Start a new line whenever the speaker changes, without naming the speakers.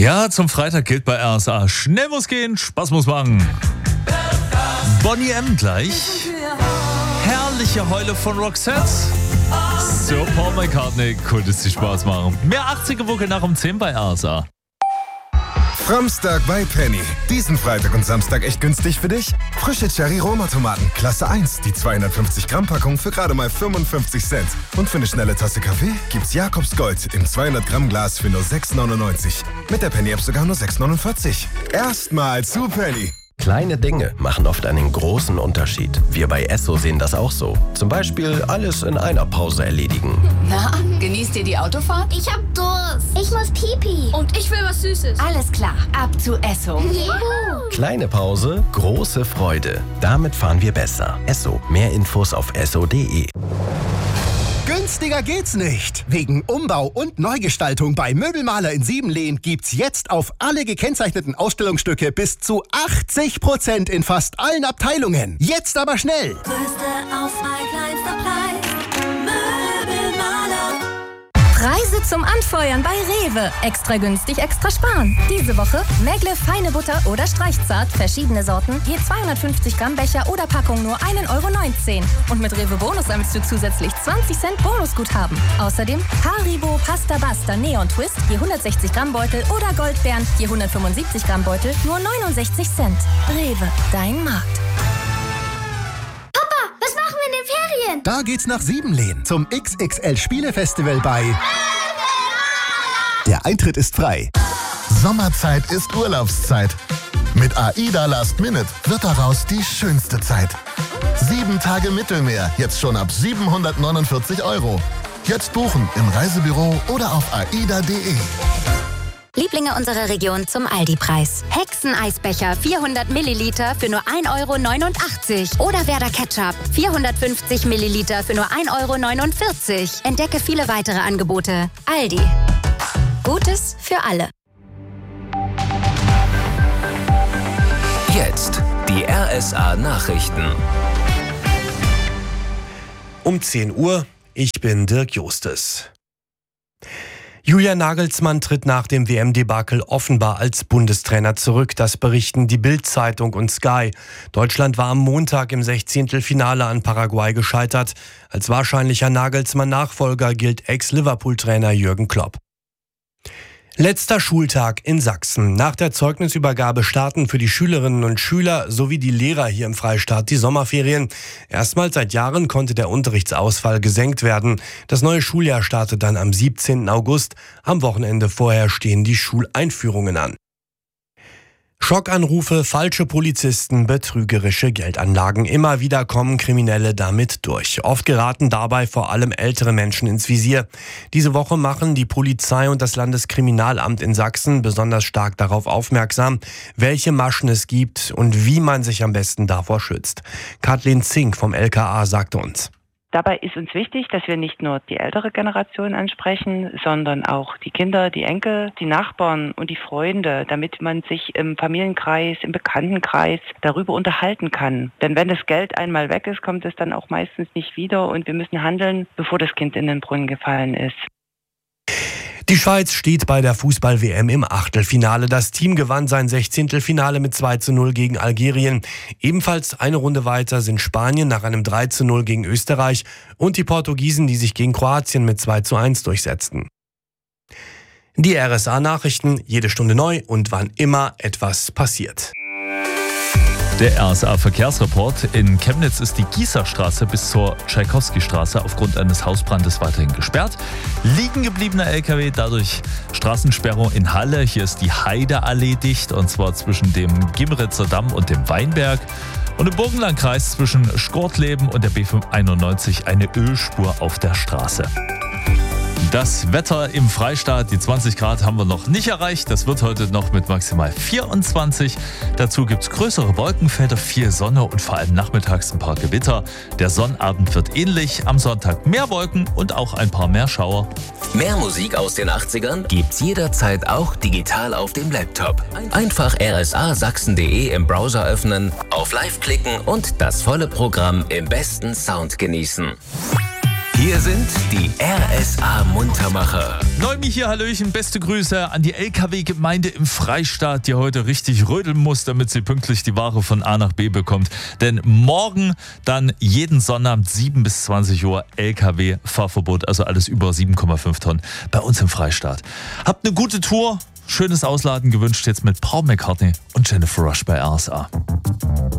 Ja, zum Freitag gilt bei RSA: schnell muss gehen, Spaß muss machen. Bonnie M gleich. Herrliche Heule von Roxette. Sir Paul McCartney, cool, dass die Spaß machen. Mehr 80er-Woche nach um 10 bei RSA.
Framstag bei Penny. Diesen Freitag und Samstag echt günstig für dich? Frische Cherry-Roma-Tomaten, Klasse 1, die 250-Gramm-Packung für gerade mal 55 Cent. Und für eine schnelle Tasse Kaffee gibt's Jakobs Gold im 200-Gramm-Glas für nur 6,99. Mit der Penny-App sogar nur 6,49. Erstmal zu Penny.
Kleine Dinge machen oft einen großen Unterschied. Wir bei Esso sehen das auch so. Zum Beispiel alles in einer Pause erledigen.
Na, genießt ihr die Autofahrt?
Ich hab Durst. Ich muss Pipi.
Und ich will was Süßes.
Alles klar, ab zu Esso.
Juhu.
Kleine Pause, große Freude. Damit fahren wir besser. Esso. Mehr Infos auf esso.de.
Günstiger geht's nicht. Wegen Umbau und Neugestaltung bei Möbelmaler in Siebenlehn gibt's jetzt auf alle gekennzeichneten Ausstellungsstücke bis zu 80% in fast allen Abteilungen. Jetzt aber schnell!
Größte Auswahl, kleinster Preis. Möbelmaler.
Preise zum Anfeuern bei Rewe. Extra günstig, extra sparen. Diese Woche Mägle feine Butter oder Streichzart, verschiedene Sorten, je 250 Gramm Becher oder Packung nur 1,19 €. Und mit Rewe Bonus sammelst du zusätzlich 20 Cent Bonusguthaben. Außerdem Haribo Pasta Basta Neon Twist, je 160 Gramm Beutel oder Goldbeeren, je 175 Gramm Beutel, nur 69 Cent. Rewe, dein Markt.
Was machen wir in den Ferien?
Da geht's nach Siebenlehn zum XXL Spielefestival bei... Der Eintritt ist frei.
Sommerzeit ist Urlaubszeit. Mit AIDA Last Minute wird daraus die schönste Zeit. 7 Tage Mittelmeer, jetzt schon ab 749 €. Jetzt buchen im Reisebüro oder auf aida.de.
Lieblinge unserer Region zum Aldi-Preis. Hexeneisbecher 400 Milliliter für nur 1,89 € oder Werder Ketchup 450 Milliliter für nur 1,49 €. Entdecke viele weitere Angebote. Aldi. Gutes für alle.
Jetzt die RSA Nachrichten.
Um 10 Uhr, ich bin Dirk Justes. Julian Nagelsmann tritt nach dem WM-Debakel offenbar als Bundestrainer zurück. Das berichten die Bild-Zeitung und Sky. Deutschland war am Montag im 16. Finale an Paraguay gescheitert. Als wahrscheinlicher Nagelsmann-Nachfolger gilt Ex-Liverpool-Trainer Jürgen Klopp. Letzter Schultag in Sachsen. Nach der Zeugnisübergabe starten für die Schülerinnen und Schüler sowie die Lehrer hier im Freistaat die Sommerferien. Erstmals seit Jahren konnte der Unterrichtsausfall gesenkt werden. Das neue Schuljahr startet dann am 17. August. Am Wochenende vorher stehen die Schuleinführungen an. Schockanrufe, falsche Polizisten, betrügerische Geldanlagen. Immer wieder kommen Kriminelle damit durch. Oft geraten dabei vor allem ältere Menschen ins Visier. Diese Woche machen die Polizei und das Landeskriminalamt in Sachsen besonders stark darauf aufmerksam, welche Maschen es gibt und wie man sich am besten davor schützt. Kathleen Zink vom LKA sagte uns:
Dabei ist uns wichtig, dass wir nicht nur die ältere Generation ansprechen, sondern auch die Kinder, die Enkel, die Nachbarn und die Freunde, damit man sich im Familienkreis, im Bekanntenkreis darüber unterhalten kann. Denn wenn das Geld einmal weg ist, kommt es dann auch meistens nicht wieder und wir müssen handeln, bevor das Kind in den Brunnen gefallen ist.
Die Schweiz steht bei der Fußball-WM im Achtelfinale. Das Team gewann sein 16. Finale mit 2:0 gegen Algerien. Ebenfalls eine Runde weiter sind Spanien nach einem 3:0 gegen Österreich und die Portugiesen, die sich gegen Kroatien mit 2:1 durchsetzten. Die RSA-Nachrichten, jede Stunde neu und wann immer etwas passiert.
Der RSA-Verkehrsreport: In Chemnitz ist die Gießerstraße bis zur Tschaikowski-Straße aufgrund eines Hausbrandes weiterhin gesperrt. Liegen gebliebener LKW, dadurch Straßensperrung in Halle. Hier ist die Heideallee dicht, und zwar zwischen dem Gimritzer Damm und dem Weinberg. Und im Burgenlandkreis zwischen Skortleben und der B591 eine Ölspur auf der Straße. Das Wetter im Freistaat, die 20 Grad haben wir noch nicht erreicht. Das wird heute noch mit maximal 24. Dazu gibt es größere Wolkenfelder, viel Sonne und vor allem nachmittags ein paar Gewitter. Der Sonnabend wird ähnlich. Am Sonntag mehr Wolken und auch ein paar mehr Schauer.
Mehr Musik aus den 80ern gibt's jederzeit auch digital auf dem Laptop. Einfach rsasachsen.de im Browser öffnen, auf Live klicken und das volle Programm im besten Sound genießen. Hier sind die RSA-Muntermacher.
Neumi hier, Hallöchen, beste Grüße an die LKW-Gemeinde im Freistaat, die heute richtig rödeln muss, damit sie pünktlich die Ware von A nach B bekommt. Denn morgen dann jeden Sonnabend 7 bis 20 Uhr LKW-Fahrverbot, also alles über 7,5 Tonnen bei uns im Freistaat. Habt eine gute Tour, schönes Ausladen gewünscht jetzt mit Paul McCartney und Jennifer Rush bei RSA.